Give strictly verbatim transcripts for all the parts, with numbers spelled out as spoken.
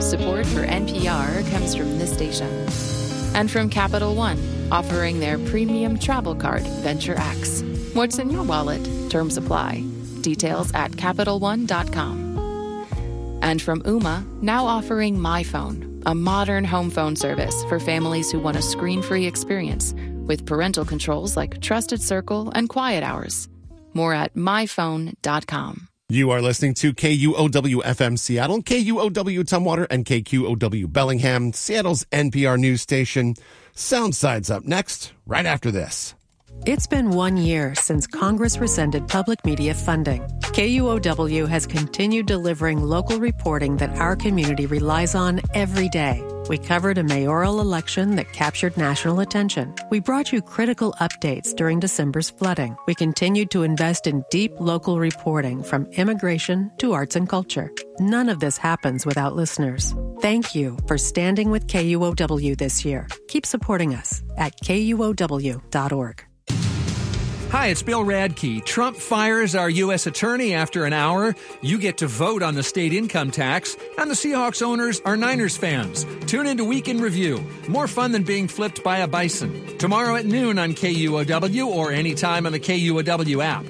Support for N P R comes from this station. And from Capital One, offering their premium travel card, Venture X. What's in your wallet? Terms apply. Details at Capital One dot com. And from Ooma, now offering MyPhone, a modern home phone service for families who want a screen-free experience with parental controls like Trusted Circle and Quiet Hours. More at My Phone dot com. You are listening to K U O W F M Seattle, K U O W Tumwater, and K Q O W Bellingham, Seattle's N P R news station. Soundside's up next, right after this. It's been one year since Congress rescinded public media funding. K U O W has continued delivering local reporting that our community relies on every day. We covered a mayoral election that captured national attention. We brought you critical updates during December's flooding. We continued to invest in deep local reporting from immigration to arts and culture. None of this happens without listeners. Thank you for standing with K U O W this year. Keep supporting us at K U O W dot org. Hi, it's Bill Radke. Trump fires our U S attorney after an hour. You get to vote on the state income tax. And the Seahawks owners are Niners fans. Tune into Week in Review. More fun than being flipped by a bison. Tomorrow at noon on K U O W or anytime on the K U O W app.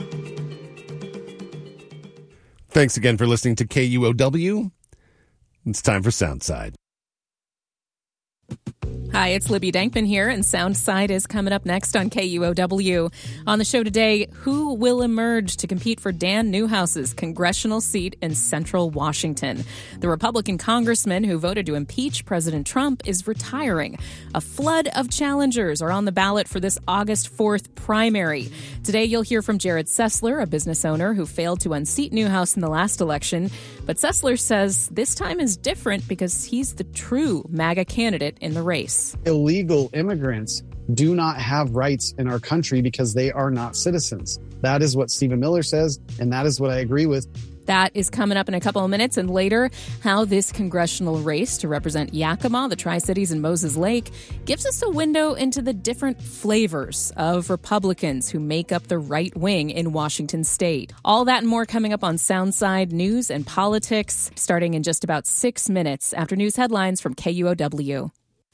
Thanks again for listening to K U O W. It's time for Soundside. Hi, it's Libby Dankman here, and Soundside is coming up next on K U O W. On the show today, who will emerge to compete for Dan Newhouse's congressional seat in central Washington? The Republican congressman who voted to impeach President Trump is retiring. A flood of challengers are on the ballot for this August fourth primary. Today, you'll hear from Jared Sessler, a business owner who failed to unseat Newhouse in the last election. But Sessler says this time is different because he's the true MAGA candidate in the race. Illegal immigrants do not have rights in our country because they are not citizens. That is what Stephen Miller says, and that is what I agree with. That is coming up in a couple of minutes. And later, how this congressional race to represent Yakima, the Tri-Cities, and Moses Lake gives us a window into the different flavors of Republicans who make up the right wing in Washington state. All that and more coming up on Soundside News and Politics, starting in just about six minutes after news headlines from K U O W.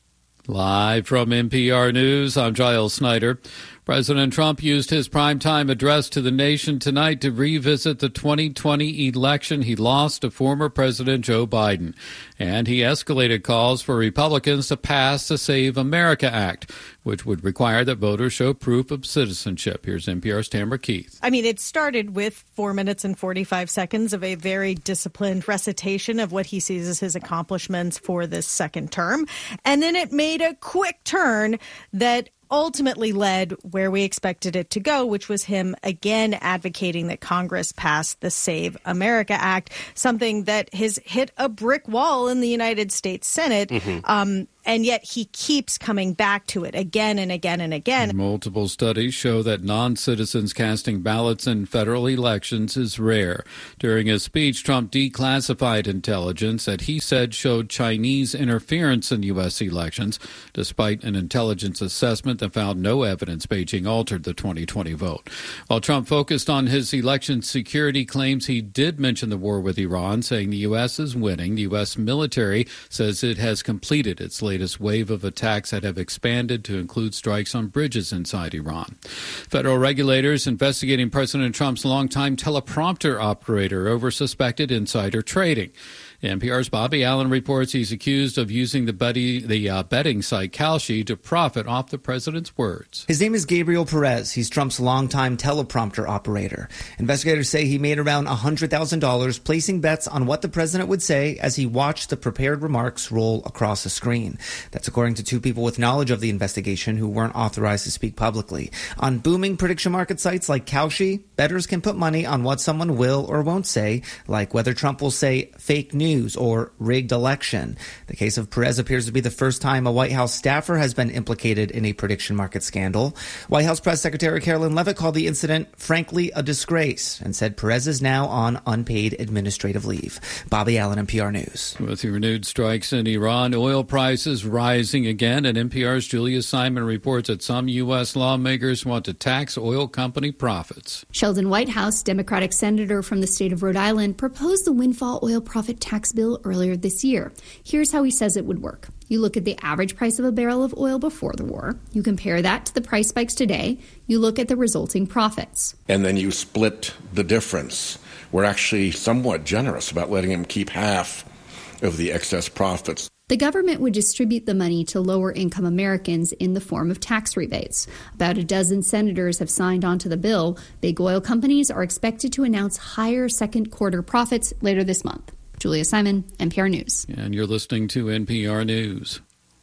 Live from N P R News, I'm Giles Snyder. President Trump used his primetime address to the nation tonight to revisit the twenty twenty election he lost to former President Joe Biden. And he escalated calls for Republicans to pass the Save America Act, which would require that voters show proof of citizenship. Here's N P R's Tamara Keith. I mean, it started with four minutes and forty-five seconds of a very disciplined recitation of what he sees as his accomplishments for this second term. And then it made a quick turn that ultimately led where we expected it to go, which was him again advocating that Congress pass the Save America Act, something that has hit a brick wall in the United States Senate. Mm-hmm. Um, and yet he keeps coming back to it again and again and again. Multiple studies show that non-citizens casting ballots in federal elections is rare. During his speech, Trump declassified intelligence that he said showed Chinese interference in U S elections, despite an intelligence assessment that found no evidence Beijing altered the twenty twenty vote. While Trump focused on his election security claims, he did mention the war with Iran, saying the U S is winning. The U S military says it has completed its latest wave of attacks that have expanded to include strikes on bridges inside Iran. Federal regulators investigating President Trump's longtime teleprompter operator over suspected insider trading. N P R's Bobby Allen reports he's accused of using the, buddy, the uh, betting site Kalshi to profit off the president's words. His name is Gabriel Perez. He's Trump's longtime teleprompter operator. Investigators say he made around one hundred thousand dollars placing bets on what the president would say as he watched the prepared remarks roll across the screen. That's according to two people with knowledge of the investigation who weren't authorized to speak publicly. On booming prediction market sites like Kalshi, bettors can put money on what someone will or won't say, like whether Trump will say fake news or rigged election. The case of Perez appears to be the first time a White House staffer has been implicated in a prediction market scandal. White House Press Secretary Carolyn Leavitt called the incident, frankly, a disgrace, and said Perez is now on unpaid administrative leave. Bobby Allen, N P R News. With the renewed strikes in Iran, oil prices rising again, and N P R's Julia Simon reports that some U S lawmakers want to tax oil company profits. Sheldon Whitehouse, Democratic senator from the state of Rhode Island, proposed the windfall oil profit tax tax bill earlier this year. Here's how he says it would work. You look at the average price of a barrel of oil before the war. You compare that to the price spikes today. You look at the resulting profits. And then you split the difference. We're actually somewhat generous about letting him keep half of the excess profits. The government would distribute the money to lower-income Americans in the form of tax rebates. About a dozen senators have signed on to the bill. Big oil companies are expected to announce higher second-quarter profits later this month. Julia Simon, N P R News. And you're listening to N P R News.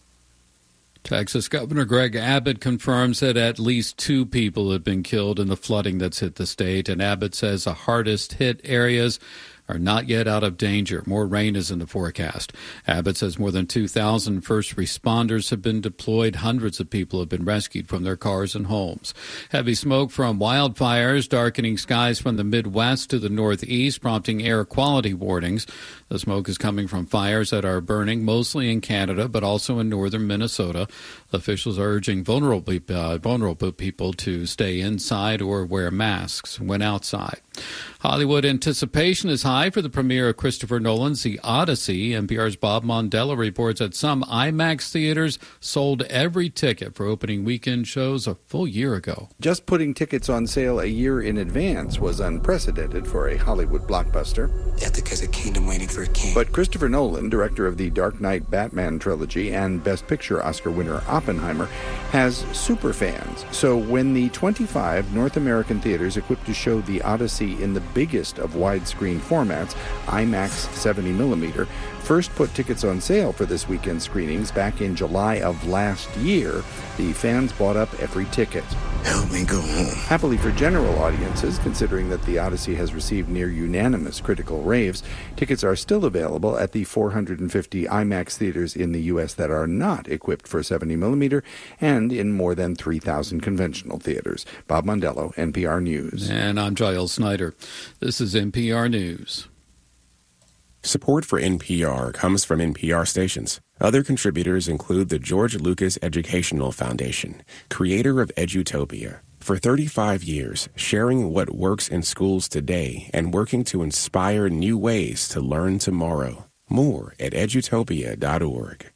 Texas Governor Greg Abbott confirms that at least two people have been killed in the flooding that's hit the state, and Abbott says the hardest hit areas are not yet out of danger. More rain is in the forecast. Abbott says more than two thousand first responders have been deployed. Hundreds of people have been rescued from their cars and homes. Heavy smoke from wildfires darkening skies from the Midwest to the Northeast, prompting air quality warnings. The smoke is coming from fires that are burning mostly in Canada, but also in northern Minnesota. Officials are urging vulnerable, uh, vulnerable people to stay inside or wear masks when outside. Hollywood anticipation is high for the premiere of Christopher Nolan's The Odyssey. N P R's Bob Mondello reports that some IMAX theaters sold every ticket for opening weekend shows a full year ago. Just putting tickets on sale a year in advance was unprecedented for a Hollywood blockbuster. Ethic is a kingdom waiting for a king. But Christopher Nolan, director of the Dark Knight Batman trilogy and Best Picture Oscar winner Oppenheimer, has super fans. So when the twenty-five North American theaters equipped to show The Odyssey in the biggest of widescreen formats, IMAX seventy millimeter, first put tickets on sale for this weekend screenings back in July of last year, the fans bought up every ticket. Help me go home. Happily for general audiences, considering that The Odyssey has received near unanimous critical raves, tickets are still available at the four hundred fifty IMAX theaters in the U S that are not equipped for seventy millimeter and in more than three thousand conventional theaters. Bob Mondello, N P R News. And I'm Giles Snyder. This is N P R News. Support for N P R comes from N P R stations. Other contributors include the George Lucas Educational Foundation, creator of Edutopia. For thirty-five years, sharing what works in schools today and working to inspire new ways to learn tomorrow. More at edutopia dot org.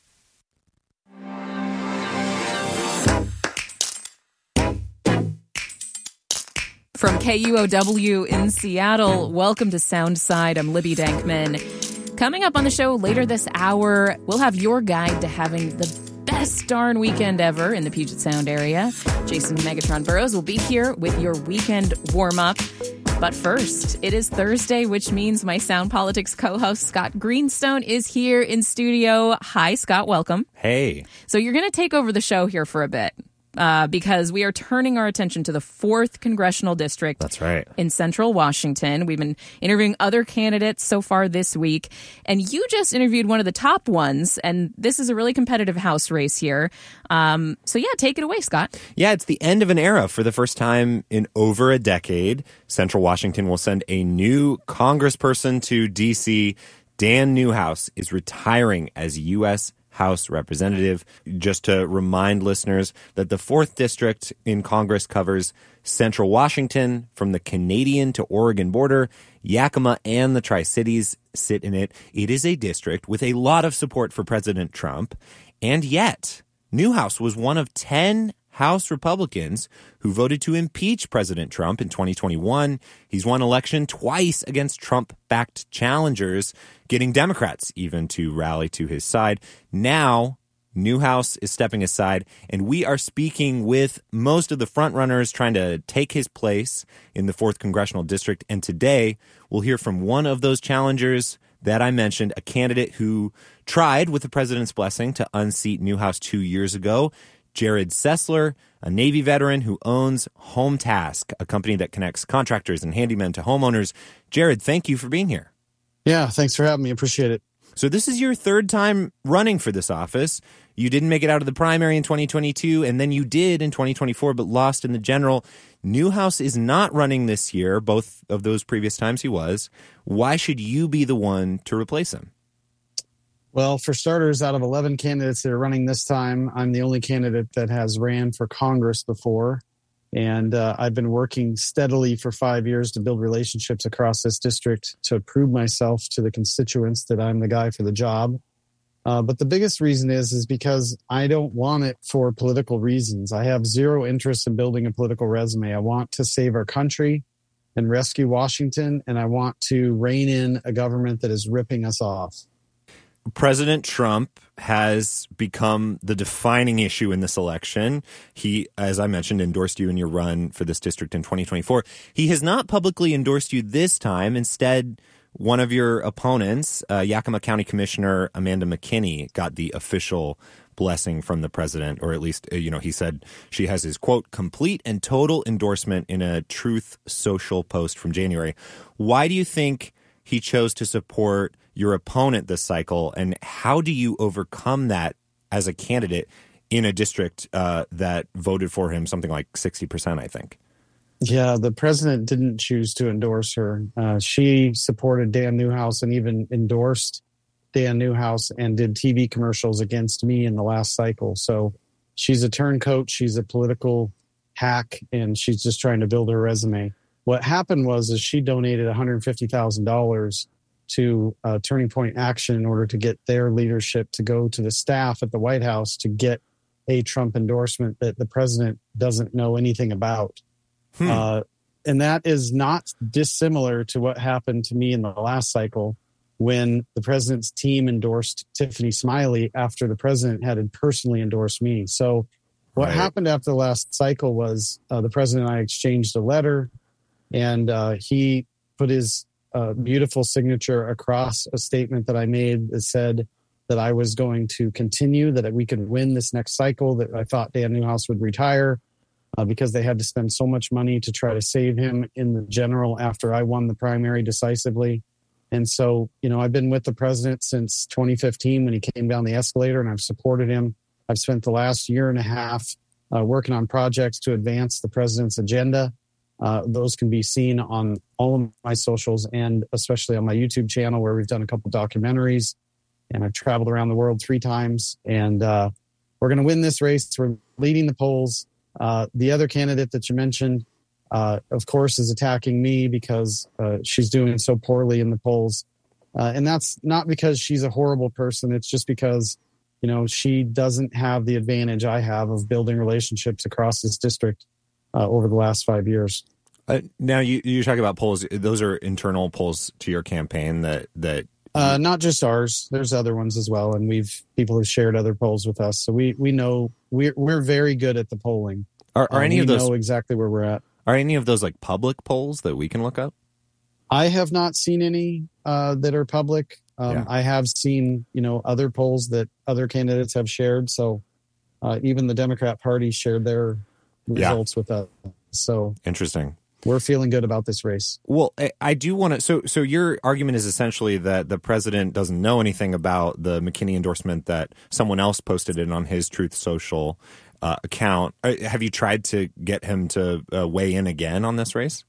From K U O W in Seattle, welcome to Soundside. I'm Libby Dankman. Coming up on the show later this hour, we'll have your guide to having the best darn weekend ever in the Puget Sound area. Jason Megatron Burrows will be here with your weekend warm-up. But first, it is Thursday, which means my Sound Politics co-host Scott Greenstone is here in studio. Hi, Scott. Welcome. Hey. So you're going to take over the show here for a bit. Uh, because we are turning our attention to the fourth Congressional District. That's right. In Central Washington. We've been interviewing other candidates so far this week, and you just interviewed one of the top ones, and this is a really competitive House race here. Um, so yeah, take it away, Scott. Yeah, it's the end of an era. For the first time in over a decade, Central Washington will send a new congressperson to D C. Dan Newhouse is retiring as U S House Representative. Just to remind listeners that the fourth District in Congress covers Central Washington from the Canadian to Oregon border. Yakima and the Tri-Cities sit in it. It is a district with a lot of support for President Trump. And yet, Newhouse was one of ten House Republicans who voted to impeach President Trump in twenty twenty-one. He's won election twice against Trump-backed challengers, getting Democrats even to rally to his side. Now, Newhouse is stepping aside, and we are speaking with most of the frontrunners trying to take his place in the fourth Congressional District. And today, we'll hear from one of those challengers that I mentioned, a candidate who tried, with the president's blessing, to unseat Newhouse two years ago. Jared Sessler, a Navy veteran who owns Home Task, a company that connects contractors and handymen to homeowners. Jared, thank you for being here. Yeah, thanks for having me. Appreciate it. So this is your third time running for this office. You didn't make it out of the primary in twenty twenty-two, and then you did in twenty twenty-four, but lost in the general. Newhouse is not running this year. Both of those previous times he was. Why should you be the one to replace him? Well, for starters, out of eleven candidates that are running this time, I'm the only candidate that has ran for Congress before. And uh, I've been working steadily for five years to build relationships across this district to prove myself to the constituents that I'm the guy for the job. Uh, but the biggest reason is, is because I don't want it for political reasons. I have zero interest in building a political resume. I want to save our country and rescue Washington, and I want to rein in a government that is ripping us off. President Trump has become the defining issue in this election. He, as I mentioned, endorsed you in your run for this district in twenty twenty-four. He has not publicly endorsed you this time. Instead, one of your opponents, uh, Yakima County Commissioner Amanda McKinney, got the official blessing from the president, or at least, you know, he said she has his, quote, complete and total endorsement in a Truth Social post from January. Why do you think he chose to support your opponent this cycle, and how do you overcome that as a candidate in a district uh, that voted for him something like sixty percent, I think? Yeah, the president didn't choose to endorse her. Uh, she supported Dan Newhouse and even endorsed Dan Newhouse and did T V commercials against me in the last cycle. So she's a turncoat. She's a political hack, and she's just trying to build her resume. What happened was is she donated one hundred fifty thousand dollars to uh, Turning Point Action in order to get their leadership to go to the staff at the White House to get a Trump endorsement that the president doesn't know anything about. Hmm. Uh, and that is not dissimilar to what happened to me in the last cycle when the president's team endorsed Tiffany Smiley after the president had personally endorsed me. So what right. happened after the last cycle was uh, the president and I exchanged a letter, and uh, he put his uh, beautiful signature across a statement that I made that said that I was going to continue, that we could win this next cycle, that I thought Dan Newhouse would retire uh, because they had to spend so much money to try to save him in the general after I won the primary decisively. And so, you know, I've been with the president since twenty fifteen when he came down the escalator, and I've supported him. I've spent the last year and a half uh, working on projects to advance the president's agenda. Uh, those can be seen on all of my socials and especially on my YouTube channel, where we've done a couple documentaries, and I've traveled around the world three times. And uh, we're going to win this race. We're leading the polls. Uh, the other candidate that you mentioned, uh, of course, is attacking me because uh, she's doing so poorly in the polls. Uh, and that's not because she's a horrible person. It's just because, you know, she doesn't have the advantage I have of building relationships across this district uh, over the last five years. Uh, now, you, you talk about polls. Those are internal polls to your campaign that that uh, not just ours. There's other ones as well, and we've people have shared other polls with us. So we we know we're we're very good at the polling. Are, are um, any we of those know exactly where we're at? Are any of those like public polls that we can look up? I have not seen any uh, that are public. Um, Yeah. I have seen, you know, other polls that other candidates have shared. So uh, even the Democrat Party shared their results Yeah. with us. So Interesting. we're feeling good about this race. Well, I, I do want to. So, so your argument is essentially that the president doesn't know anything about the McKinney endorsement, that someone else posted it on his Truth Social uh, account. Uh, Have you tried to get him to uh, weigh in again on this race?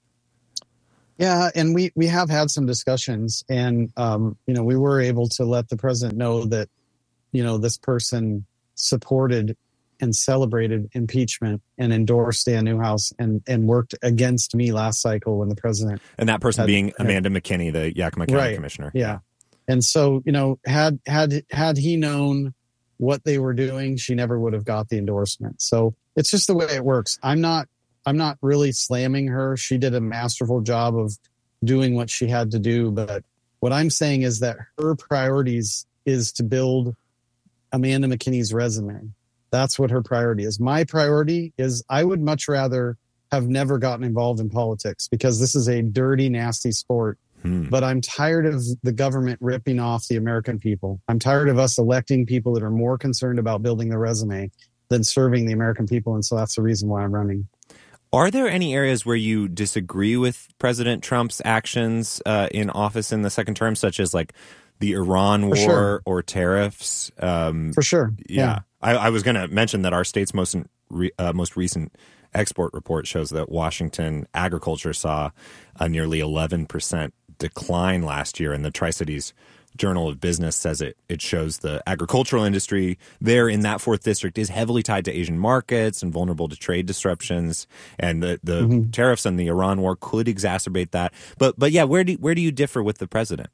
Yeah, and we, we have had some discussions, and um, you know, we were able to let the president know that, you know, this person supported and celebrated impeachment and endorsed Dan Newhouse and, and worked against me last cycle when the president. And that person had, being had, Amanda McKinney, the Yakima County right, commissioner. Yeah. And so, you know, had had had he known what they were doing, she never would have got the endorsement. So it's just the way it works. I'm not I'm not really slamming her. She did a masterful job of doing what she had to do. But what I'm saying is that her priorities is to build Amanda McKinney's resume. That's what her priority is. My priority is I would much rather have never gotten involved in politics because this is a dirty, nasty sport. Hmm. But I'm tired of the government ripping off the American people. I'm tired of us electing people that are more concerned about building their resume than serving the American people. And so that's the reason why I'm running. Are there any areas where you disagree with President Trump's actions uh, in office in the second term, such as like the Iran war sure. or tariffs? Um, For sure. Yeah. yeah. I, I was going to mention that our state's most, re, uh, most recent export report shows that Washington agriculture saw a nearly eleven percent decline last year, and the Tri-Cities Journal of Business says it it shows the agricultural industry there in that fourth district is heavily tied to Asian markets and vulnerable to trade disruptions, and the, the mm-hmm. tariffs and the Iran war could exacerbate that. But but yeah, where do where do you differ with the president?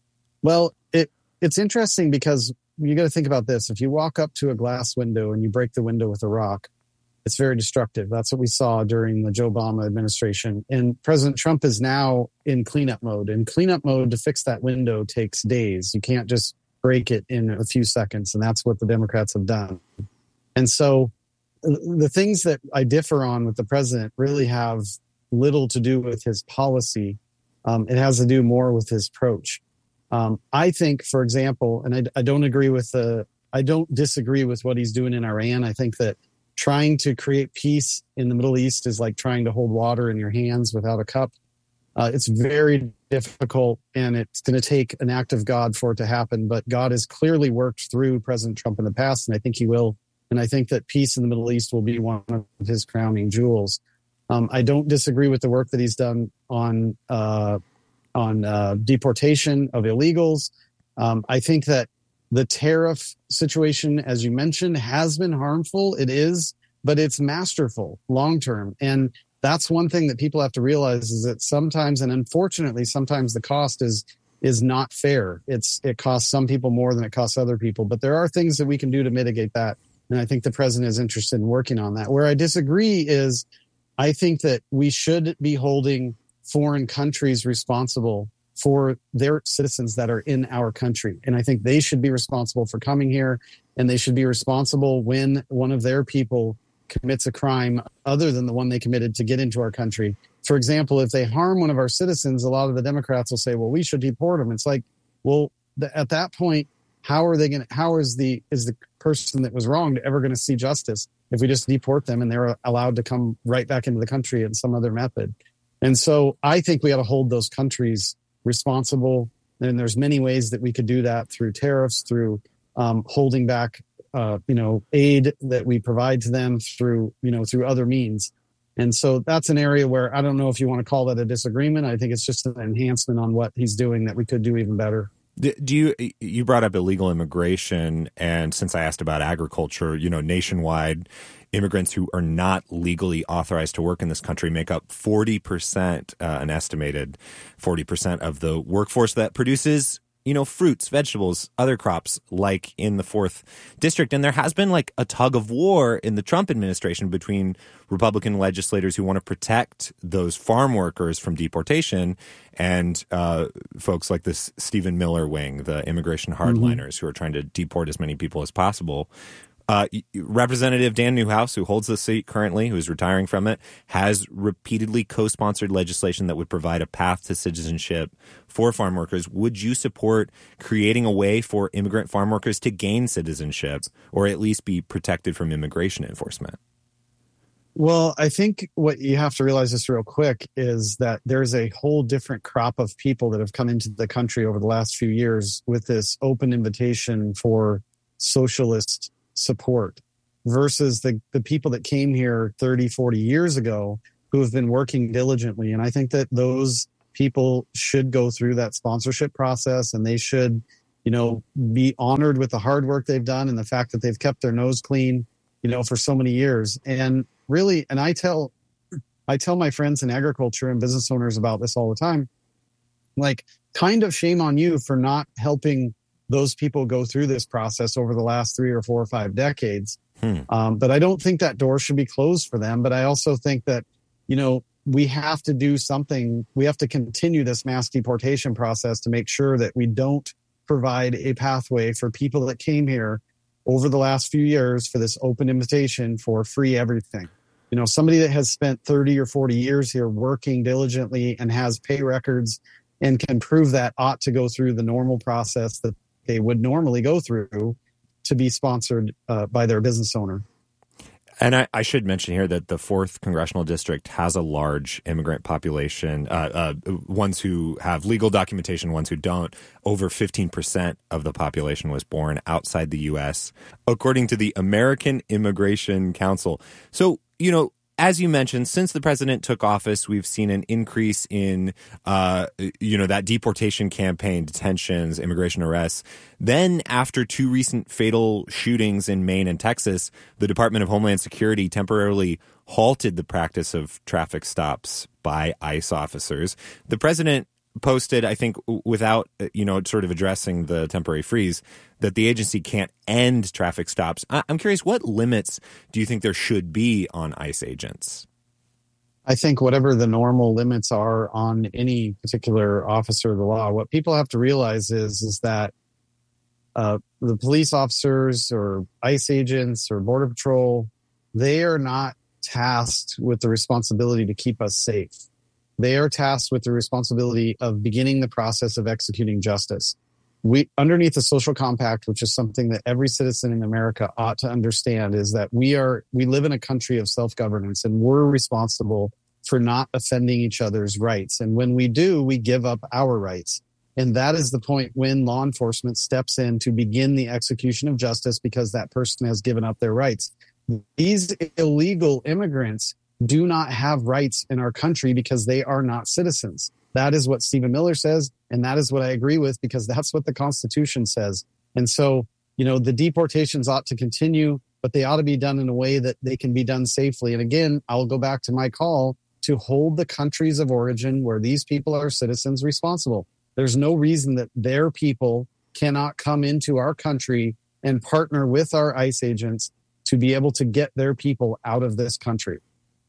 Well, it it's interesting because you got to think about this. If you walk up to a glass window and you break the window with a rock, it's very destructive. That's what we saw during the Joe Obama administration. And President Trump is now in cleanup mode. And cleanup mode to fix that window takes days. You can't just break it in a few seconds. And that's what the Democrats have done. And so the things that I differ on with the president really have little to do with his policy. Um, it has to do more with his approach. Um, I think, for example, and I, I don't agree with the, I don't disagree with what he's doing in Iran. I think that trying to create peace in the Middle East is like trying to hold water in your hands without a cup. Uh, it's very difficult, and it's going to take an act of God for it to happen. But God has clearly worked through President Trump in the past, and I think he will. And I think that peace in the Middle East will be one of his crowning jewels. Um, I don't disagree with the work that he's done on uh, on uh, deportation of illegals. Um, I think that the tariff situation, as you mentioned, has been harmful. It is, but it's masterful long term. And that's one thing that people have to realize is that sometimes, and unfortunately, sometimes the cost is is not fair. It's it costs some people more than it costs other people. But there are things that we can do to mitigate that. And I think the president is interested in working on that. Where I disagree is I think that we should be holding foreign countries responsible for their citizens that are in our country. And I think they should be responsible for coming here, and they should be responsible when one of their people commits a crime other than the one they committed to get into our country. For example, if they harm one of our citizens, a lot of the Democrats will say, well, we should deport them. It's like, well, th- at that point, how are they going to, how is the, is the person that was wronged ever going to see justice if we just deport them and they're allowed to come right back into the country in some other method? And so I think we ought to hold those countries responsible. And there's many ways that we could do that through tariffs, through um, holding back, uh, you know, aid that we provide to them through, you know, through other means. And so that's an area where I don't know if you want to call that a disagreement. I think it's just an enhancement on what he's doing that we could do even better. Do you, you brought up illegal immigration, and since I asked about agriculture, you know, nationwide, immigrants who are not legally authorized to work in this country make up forty percent, uh, an estimated forty percent of the workforce that produces, you know, fruits, vegetables, other crops, like in the fourth district. And there has been like a tug of war in the Trump administration between Republican legislators who want to protect those farm workers from deportation and uh, folks like this Stephen Miller wing, the immigration hardliners, mm-hmm. who are trying to deport as many people as possible. Uh, Representative Dan Newhouse, who holds the seat currently, who is retiring from it, has repeatedly co-sponsored legislation that would provide a path to citizenship for farm workers. Would you support creating a way for immigrant farm workers to gain citizenship, or at least be protected from immigration enforcement? Well, I think what you have to realize just real quick is that there's a whole different crop of people that have come into the country over the last few years with this open invitation for socialist support versus the, the people that came here thirty, forty years ago who have been working diligently. And I think that those people should go through that sponsorship process, and they should, you know, be honored with the hard work they've done and the fact that they've kept their nose clean, you know, for so many years. And really, and I tell, I tell my friends in agriculture and business owners about this all the time, like, kind of shame on you for not helping those people go through this process over the last three or four or five decades. Hmm. Um, but I don't think that door should be closed for them. But I also think that, you know, we have to do something. We have to continue this mass deportation process to make sure that we don't provide a pathway for people that came here over the last few years for this open invitation for free everything. You know, somebody that has spent thirty or forty years here working diligently and has pay records and can prove that ought to go through the normal process that they would normally go through to be sponsored uh, by their business owner. And I, I should mention here that the fourth congressional district has a large immigrant population, uh, uh, ones who have legal documentation, ones who don't. Over fifteen percent of the population was born outside the U S, according to the American Immigration Council. So, you know, as you mentioned, since the president took office, we've seen an increase in, uh, you know, that deportation campaign, detentions, immigration arrests. Then, after two recent fatal shootings in Maine and Texas, the Department of Homeland Security temporarily halted the practice of traffic stops by ICE officers. The president posted, I think, without, you know, sort of addressing the temporary freeze, that the agency can't end traffic stops. I'm curious, what limits do you think there should be on ICE agents? I think whatever the normal limits are on any particular officer of the law, what people have to realize is, is that uh, the police officers or ICE agents or Border Patrol, they are not tasked with the responsibility to keep us safe. They are tasked with the responsibility of beginning the process of executing justice. We, underneath the social compact, which is something that every citizen in America ought to understand, is that we are, we live in a country of self-governance, and we're responsible for not offending each other's rights. And when we do, we give up our rights. And that is the point when law enforcement steps in to begin the execution of justice because that person has given up their rights. These illegal immigrants do not have rights in our country because they are not citizens. That is what Stephen Miller says, and that is what I agree with because that's what the Constitution says. And so, you know, the deportations ought to continue, but they ought to be done in a way that they can be done safely. And again, I'll go back to my call to hold the countries of origin where these people are citizens responsible. There's no reason that their people cannot come into our country and partner with our ICE agents to be able to get their people out of this country.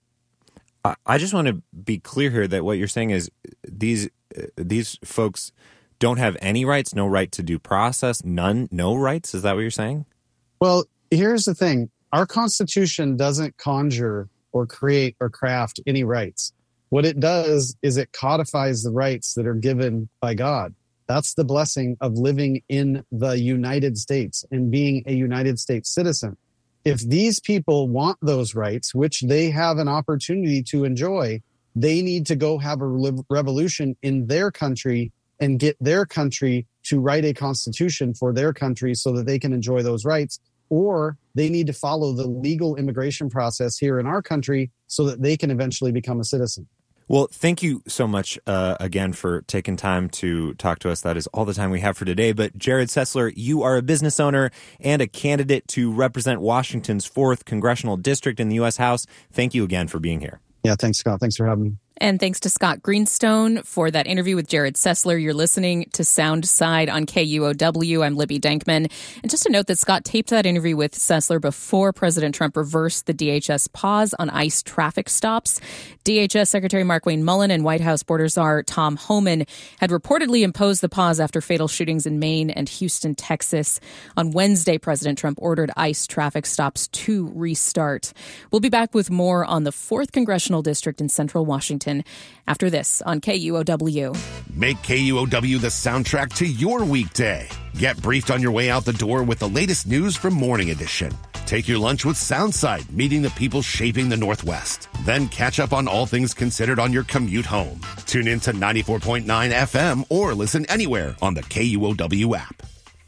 I just want to be clear here that what you're saying is these uh, these folks don't have any rights, no right to due process, none, no rights. Is that what you're saying? Well, here's the thing. Our Constitution doesn't conjure or create or craft any rights. What it does is it codifies the rights that are given by God. That's the blessing of living in the United States and being a United States citizen. If these people want those rights, which they have an opportunity to enjoy, they need to go have a revolution in their country and get their country to write a constitution for their country so that they can enjoy those rights. Or they need to follow the legal immigration process here in our country so that they can eventually become a citizen. Well, thank you so much uh, again for taking time to talk to us. That is all the time we have for today. But Jared Sessler, you are a business owner and a candidate to represent Washington's fourth congressional district in the U S House. Thank you again for being here. Yeah, thanks, Scott. Thanks for having me. And thanks to Scott Greenstone for that interview with Jared Sessler. You're listening to Sound Side on K U O W. I'm Libby Dankman. And just to note that Scott taped that interview with Sessler before President Trump reversed the D H S pause on ICE traffic stops. D H S Secretary Markwayne Mullin and White House border czar Tom Homan had reportedly imposed the pause after fatal shootings in Maine and Houston, Texas. On Wednesday, President Trump ordered ICE traffic stops to restart. We'll be back with more on the fourth Congressional District in Central Washington after this on K U O W. Make K U O W the soundtrack to your weekday. Get briefed on your way out the door with the latest news from Morning Edition. Take your lunch with Soundside, meeting the people shaping the Northwest. Then catch up on all things considered on your commute home. Tune in to ninety-four point nine F M or listen anywhere on the K U O W app.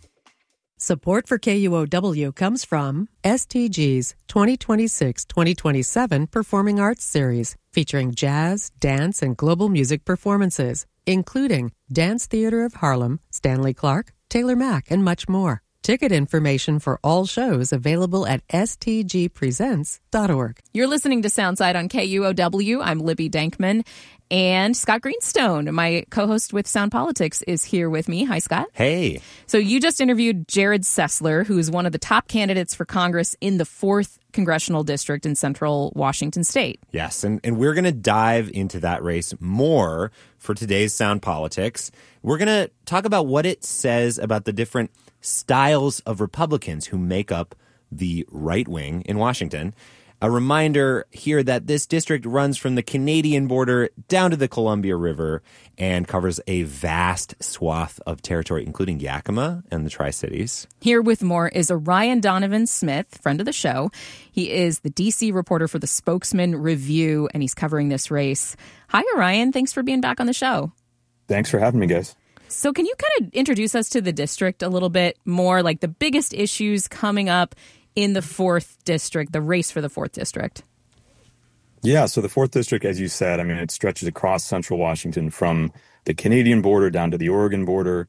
Support for K U O W comes from S T G's twenty twenty-six twenty twenty-seven Performing Arts Series, featuring jazz, dance, and global music performances, including Dance Theater of Harlem, Stanley Clarke, Taylor Mack, and much more. Ticket information for all shows available at s t g presents dot org. You're listening to Soundside on K U O W. I'm Libby Dankman. And Scott Greenstone, my co-host with Sound Politics, is here with me. Hi, Scott. Hey. So you just interviewed Jared Sessler, who is one of the top candidates for Congress in the fourth Congressional District in Central Washington State. Yes, and, and we're going to dive into that race more for today's Sound Politics. We're going to talk about what it says about the different styles of Republicans who make up the right wing in Washington. A reminder here that this district runs from the Canadian border down to the Columbia River and covers a vast swath of territory, including Yakima and the Tri-Cities. Here with more is Orion Donovan Smith, friend of the show. He is the D C reporter for the Spokesman Review, and he's covering this race. Hi, Orion. Thanks for being back on the show. Thanks for having me, guys. So can you kind of introduce us to the district a little bit more, like the biggest issues coming up in the fourth district, the race for the fourth district? Yeah, so the fourth District, as you said, I mean, it stretches across central Washington from the Canadian border down to the Oregon border.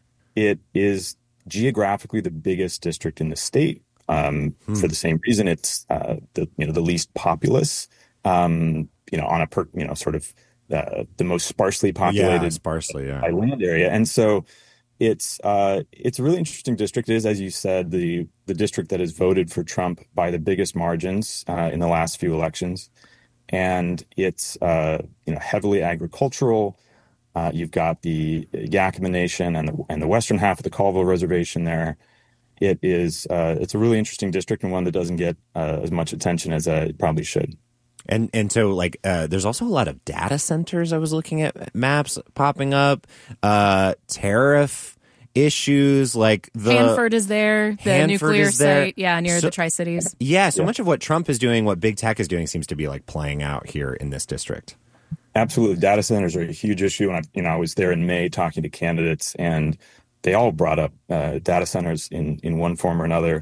It is geographically the biggest district in the state. Um, hmm. For the same reason, it's uh, the you know the least populous. Um, you know, on a per, you know sort of uh, the most sparsely populated, yeah, sparsely, yeah. by land area, and so it's uh, it's a really interesting district. It is, as you said, the the district that has voted for Trump by the biggest margins uh, in the last few elections, and it's uh, you know heavily agricultural. Uh, you've got the Yakima Nation and the and the western half of the Colville Reservation there. It is uh, it's a really interesting district and one that doesn't get uh, as much attention as uh, it probably should. And and so like uh, there's also a lot of data centers. I was looking at maps popping up, uh, tariff issues like the Hanford is there, the Hanford nuclear is there. site, yeah, near so, the Tri-Cities. Yeah, so yeah. much of what Trump is doing, what big tech is doing, seems to be like playing out here in this district. Absolutely, data centers are a huge issue. And I, you know, I was there in May talking to candidates, and they all brought up uh, data centers in, in one form or another,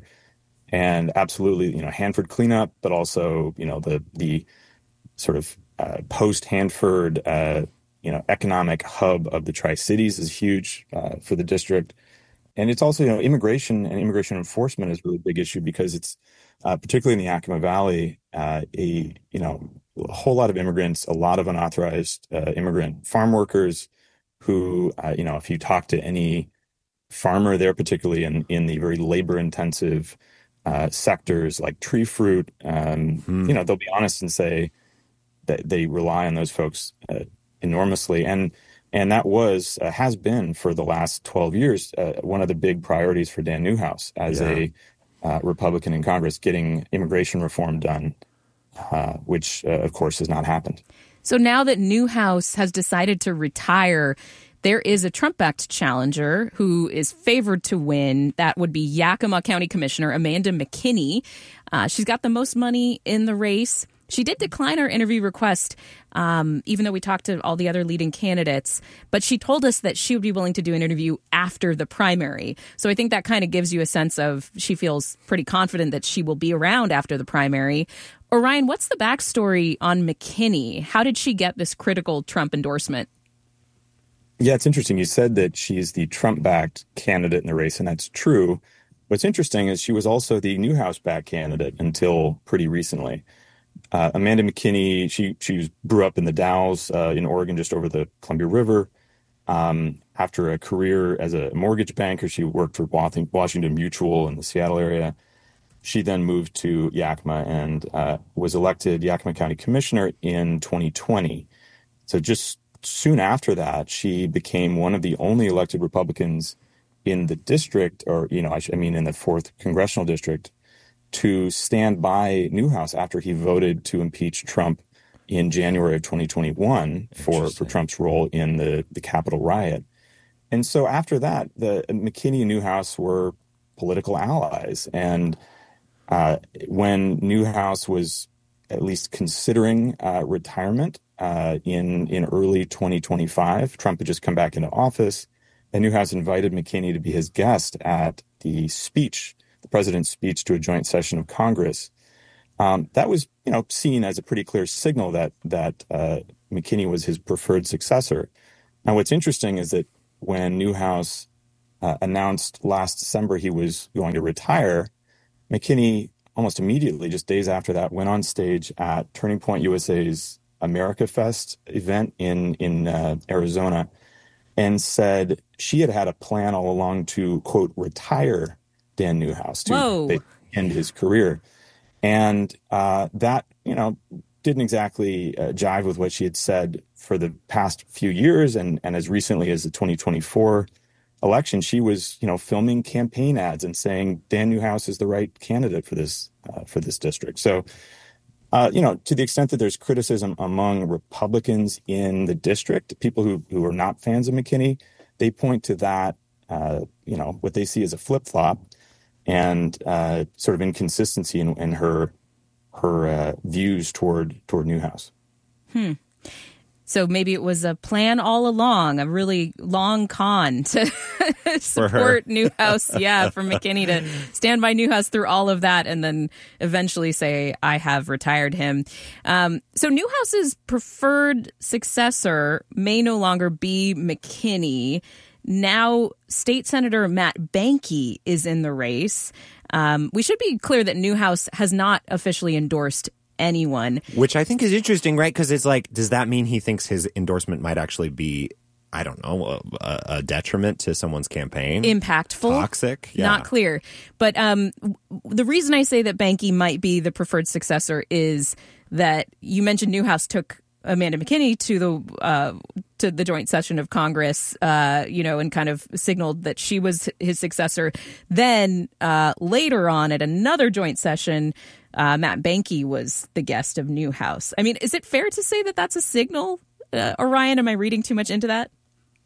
and absolutely, you know, Hanford cleanup, but also, you know, the the sort of uh, post Hanford, uh, you know, economic hub of the Tri-Cities is huge uh, for the district, and it's also, you know, immigration and immigration enforcement is a really big issue because it's uh, particularly in the Yakima Valley, uh, a you know, a whole lot of immigrants, a lot of unauthorized uh, immigrant farm workers who, uh, you know, if you talk to any farmer there, particularly in, in the very labor-intensive uh, sectors like tree fruit, um, hmm. you know, they'll be honest and say that they rely on those folks uh, enormously. And and that was, uh, has been for the last twelve years, uh, one of the big priorities for Dan Newhouse as yeah. a uh, Republican in Congress, getting immigration reform done, uh, which, uh, of course, has not happened. So now that Newhouse has decided to retire, there is a Trump-backed challenger who is favored to win. That would be Yakima County Commissioner Amanda McKinney. Uh, she's got the most money in the race. She did decline our interview request, um, even though we talked to all the other leading candidates. But she told us that she would be willing to do an interview after the primary. So I think that kind of gives you a sense of she feels pretty confident that she will be around after the primary. Orion, what's the backstory on McKinney? How did she get this critical Trump endorsement? Yeah, it's interesting. You said that she's the Trump-backed candidate in the race, and that's true. What's interesting is she was also the Newhouse-backed candidate until pretty recently. Uh, Amanda McKinney, she she was, grew up in the Dalles uh, in Oregon, just over the Columbia River. Um, after a career as a mortgage banker, she worked for Washington Mutual in the Seattle area. She then moved to Yakima and uh, was elected Yakima County Commissioner in twenty twenty. So just soon after that, she became one of the only elected Republicans in the district, or, you know, I, I mean, in the fourth congressional district, to stand by Newhouse after he voted to impeach Trump in January of twenty twenty-one for, for Trump's role in the, the Capitol riot. And so after that, the McKinney and Newhouse were political allies. And uh, when Newhouse was at least considering uh, retirement uh, in, in early twenty twenty-five, Trump had just come back into office, and Newhouse invited McKinney to be his guest at the speech, the president's speech to a joint session of Congress. Um, that was, you know, seen as a pretty clear signal that that uh, McKinney was his preferred successor. Now, what's interesting is that when Newhouse uh, announced last December he was going to retire, McKinney almost immediately, just days after that, went on stage at Turning Point U S A's America Fest event in in uh, Arizona, and said she had had a plan all along to, quote, retire Dan Newhouse to Whoa. end his career. And uh, that, you know, didn't exactly uh, jive with what she had said for the past few years. And, and as recently as the twenty twenty-four election, she was, you know, filming campaign ads and saying Dan Newhouse is the right candidate for this uh, for this district. So, uh, you know, to the extent that there's criticism among Republicans in the district, people who, who are not fans of McKinney, they point to that, uh, you know, what they see as a flip-flop and uh, sort of inconsistency in, in her her uh, views toward toward Newhouse. Hmm. So maybe it was a plan all along, a really long con to support Newhouse. Yeah, for McKinney to stand by Newhouse through all of that and then eventually say, I have retired him. Um, so Newhouse's preferred successor may no longer be McKinney. Now, State Senator Matt Behnke is in the race. Um, we should be clear that Newhouse has not officially endorsed anyone. Which I think is interesting, right? Because it's like, does that mean he thinks his endorsement might actually be, I don't know, a, a detriment to someone's campaign? Impactful? Toxic? Yeah. Not clear. But um, the reason I say that Behnke might be the preferred successor is that you mentioned Newhouse took Amanda McKinney to the uh, to the joint session of Congress, uh, you know, and kind of signaled that she was his successor. Then uh, later on at another joint session, Uh, Matt Behnke was the guest of Newhouse. I mean, is it fair to say that that's a signal? Uh, Orion, am I reading too much into that?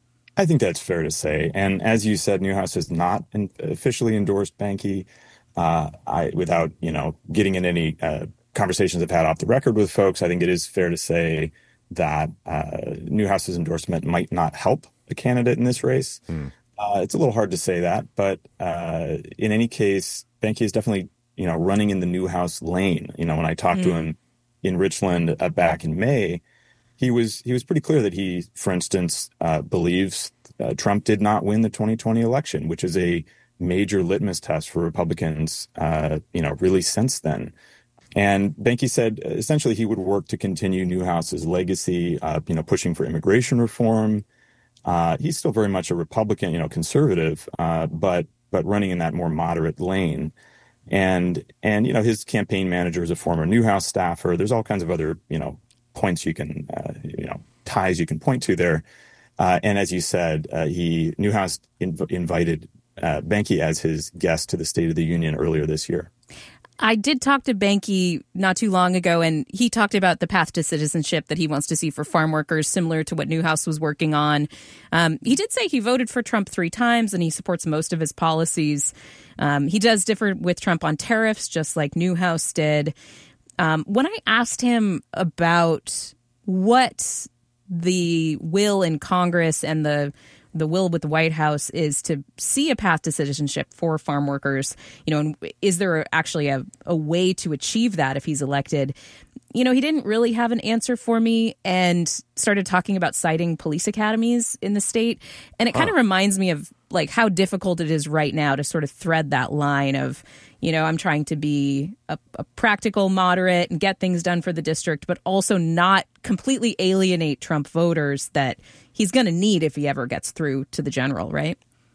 I think that's fair to say. And as you said, Newhouse has not in, officially endorsed Behnke. Uh, I, without, you know, getting in any uh, conversations I've had off the record with folks, I think it is fair to say that uh, Newhouse's endorsement might not help a candidate in this race. Hmm. Uh, it's a little hard to say that, but uh, in any case, Behnke is definitely, you know, running in the Newhouse lane. You know, when I talked mm. to him in Richland uh, back in May, he was he was pretty clear that he, for instance, uh, believes uh, Trump did not win the twenty twenty election, which is a major litmus test for Republicans, uh, you know, really since then. And Behnke said essentially he would work to continue Newhouse's legacy, uh, you know, pushing for immigration reform. Uh, he's still very much a Republican, you know, conservative, uh, but but running in that more moderate lane. And, and you know, his campaign manager is a former Newhouse staffer. There's all kinds of other, you know, points you can, uh, you know, ties you can point to there. Uh, and as you said, uh, he Newhouse inv- invited uh, Behnke as his guest to the State of the Union earlier this year. I did talk to Behnke not too long ago, and he talked about the path to citizenship that he wants to see for farm workers, similar to what Newhouse was working on. Um, he did say he voted for Trump three times, and he supports most of his policies. Um, he does differ with Trump on tariffs, just like Newhouse did. Um, when I asked him about what the will in Congress and the the will with the White House is to see a path to citizenship for farm workers, you know, and is there actually a, a way to achieve that if he's elected? You know, he didn't really have an answer for me and started talking about citing police academies in the state. And it kind of huh. reminds me of like how difficult it is right now to sort of thread that line of, you know, I'm trying to be a, a practical moderate and get things done for the district, but also not completely alienate Trump voters that he's going to need if he ever gets through to the general, right?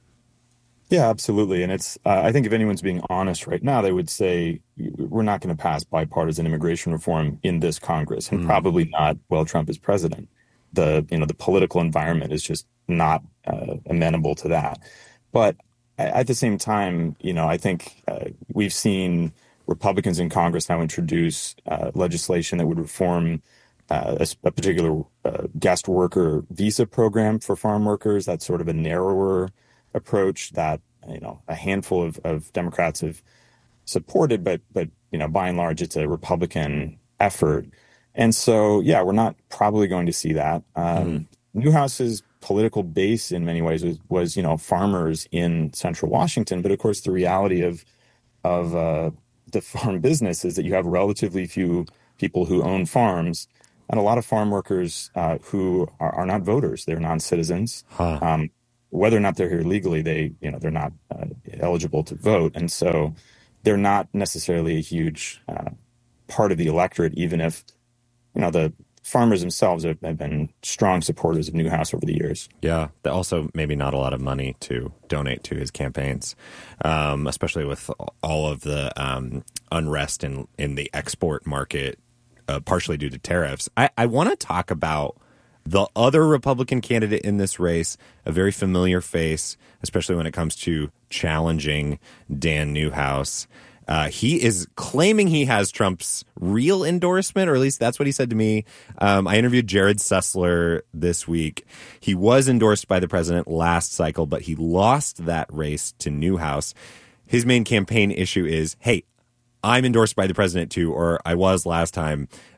Yeah, absolutely. And it's, uh, I think if anyone's being honest right now, they would say we're not going to pass bipartisan immigration reform in this Congress, and mm. probably not while Trump is president. The, you know, the political environment is just not uh, amenable to that. But at the same time, you know, I think uh, we've seen Republicans in Congress now introduce uh, legislation that would reform uh, a, a particular uh, guest worker visa program for farm workers. That's sort of a narrower approach that, you know, a handful of, of Democrats have supported, but, but, you know, by and large, it's a Republican effort. And so, yeah, we're not probably going to see that. Um, mm. Newhouse's political base in many ways was, was, you know, farmers in central Washington. But of course, the reality of, of uh, the farm business is that you have relatively few people who own farms, and a lot of farm workers uh, who are, are not voters. They're non-citizens. Huh. Um, whether or not they're here legally, they, you know, they're not uh, eligible to vote. And so they're not necessarily a huge uh, part of the electorate, even if, you know, the farmers themselves have, have been strong supporters of Newhouse over the years. Yeah. Also, maybe not a lot of money to donate to his campaigns, um, especially with all of the um, unrest in, in the export market, uh, partially due to tariffs. I, I want to talk about the other Republican candidate in this race, a very familiar face, especially when it comes to challenging Dan Newhouse. Uh, he is claiming he has Trump's real endorsement, or at least that's what he said to me. Um, I interviewed Jared Sessler this week. He was endorsed by the president last cycle, but he lost that race to Newhouse. His main campaign issue is, hey, I'm endorsed by the president too, or I was last time.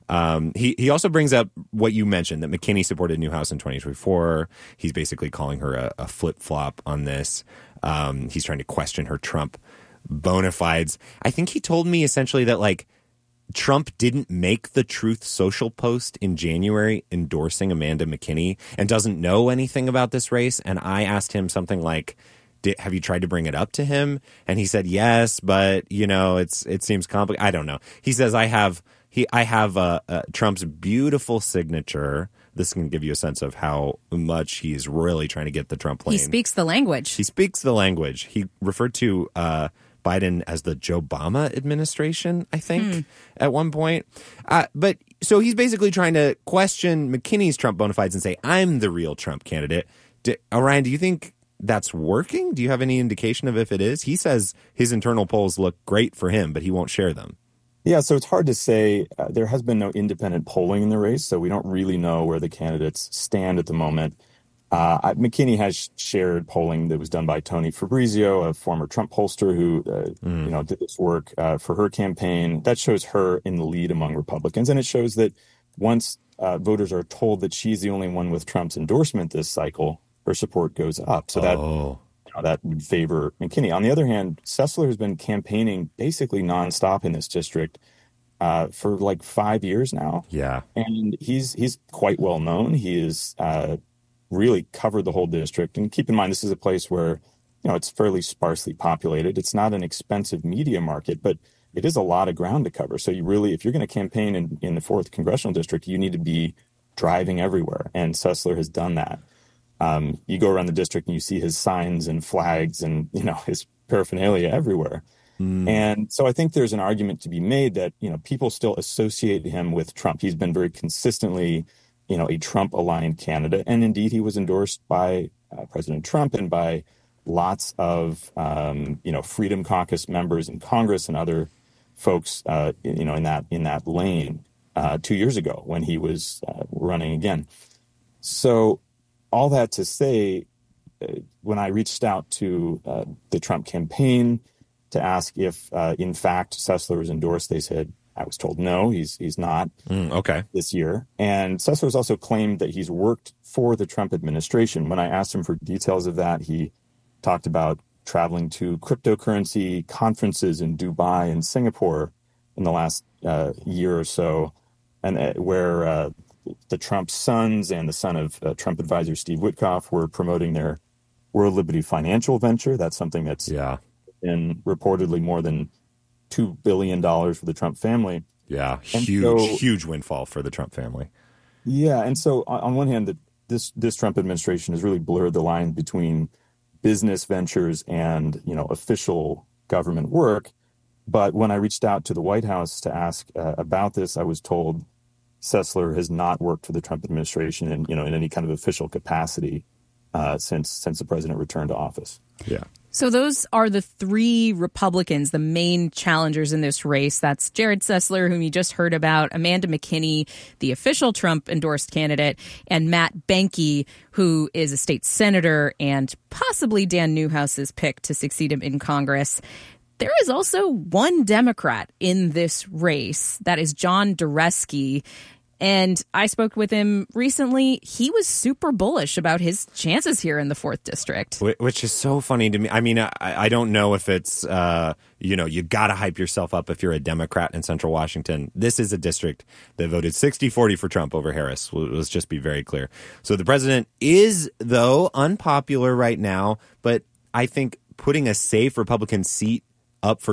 Um, he, he also brings up what you mentioned, that McKinney supported Newhouse in twenty twenty-four. He's basically calling her a, a flip-flop on this. Um, he's trying to question her Trump bona fides. I think he told me essentially that, like, Trump didn't make the Truth Social post in January endorsing Amanda McKinney and doesn't know anything about this race. And I asked him something like, Did, have you tried to bring it up to him? And he said, yes, but, you know, it's it seems complicated. I don't know. He says, I have he I have uh, uh, Trump's beautiful signature. This can give you a sense of how much he's really trying to get the Trump lane. He speaks the language. He speaks the language. He referred to uh, Biden as the Joe Obama administration, I think, hmm. at one point. Uh, but so he's basically trying to question McKinney's Trump bona fides and say, I'm the real Trump candidate. Do, Orion, do you think that's working? Do you have any indication of if it is? He says his internal polls look great for him, but he won't share them. Yeah, so it's hard to say. Uh, there has been no independent polling in the race, so we don't really know where the candidates stand at the moment. Uh, McKinney has shared polling that was done by Tony Fabrizio, a former Trump pollster who uh, mm. you know, did this work uh, for her campaign. That shows her in the lead among Republicans, and it shows that once uh, voters are told that she's the only one with Trump's endorsement this cycle, her support goes up. So that oh. you know, that would favor McKinney. On the other hand, Sessler has been campaigning basically nonstop in this district uh, for like five years now. Yeah, and he's he's quite well known. He is uh, really covered the whole district. And keep in mind, this is a place where, you know, it's fairly sparsely populated. It's not an expensive media market, but it is a lot of ground to cover. So you really, if you're going to campaign in, in the fourth congressional district, you need to be driving everywhere. And Sessler has done that. Um, you go around the district and you see his signs and flags and, you know, his paraphernalia everywhere. Mm. And so I think there's an argument to be made that, you know, people still associate him with Trump. He's been very consistently, you know, a Trump-aligned candidate. And indeed, he was endorsed by uh, President Trump and by lots of, um, you know, Freedom Caucus members in Congress and other folks, uh, you know, in that in that lane uh, two years ago when he was uh, running again. So all that to say, uh, when I reached out to uh, the Trump campaign to ask if, uh, in fact, Sessler was endorsed, they said, I was told no, he's he's not mm, okay. this year. And Sessler has also claimed that he's worked for the Trump administration. When I asked him for details of that, he talked about traveling to cryptocurrency conferences in Dubai and Singapore in the last uh, year or so, and uh, where uh, the Trump sons and the son of uh, Trump advisor Steve Witkoff were promoting their World Liberty financial venture. That's something that's yeah. been reportedly more than two billion dollars for the Trump family. Yeah, and huge, so, huge windfall for the Trump family. Yeah, and so on, on one hand, the, this this Trump administration has really blurred the line between business ventures and, you know, official government work. But when I reached out to the White House to ask uh, about this, I was told Sessler has not worked for the Trump administration in, you know, in any kind of official capacity uh, since since the president returned to office. Yeah. So those are the three Republicans, the main challengers in this race. That's Jared Sessler, whom you just heard about, Amanda McKinney, the official Trump-endorsed candidate, and Matt Behnke, who is a state senator and possibly Dan Newhouse's pick to succeed him in Congress. There is also one Democrat in this race. That is John Dureski. And I spoke with him recently. He was super bullish about his chances here in the fourth district. Which is so funny to me. I mean, I, I don't know if it's, uh, you know, you got to hype yourself up if you're a Democrat in Central Washington. This is a district that voted sixty forty for Trump over Harris. Let's just be very clear. So the president is, though, unpopular right now. But I think putting a safe Republican seat up for